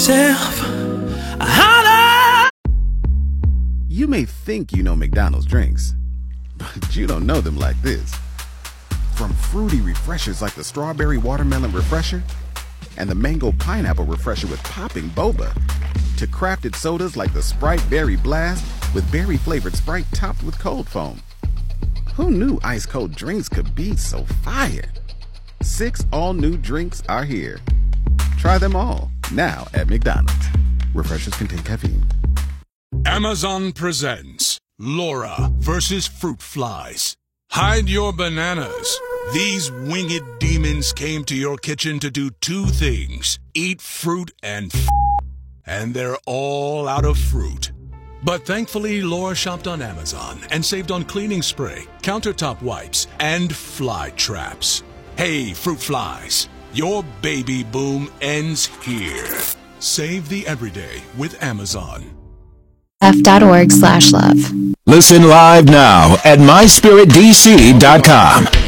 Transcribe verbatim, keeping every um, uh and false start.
yourself. Holla. You may think you know McDonald's drinks, but you don't know them like this. From fruity refreshers like the Strawberry Watermelon Refresher and the Mango Pineapple Refresher with popping boba, to crafted sodas like the Sprite Berry Blast with berry-flavored Sprite topped with cold foam. Who knew ice-cold drinks could be so fire? Six all-new drinks are here. Try them all, now at McDonald's. Refreshers contain caffeine. Amazon presents Laura versus Fruit Flies. Hide your bananas. These winged demons came to your kitchen to do two things: eat fruit and f***, and they're all out of fruit. But thankfully, Laura shopped on Amazon and saved on cleaning spray, countertop wipes, and fly traps. Hey, fruit flies, your baby boom ends here. Save the everyday with Amazon. F.org slash love. Listen live now at my spirit d c dot com.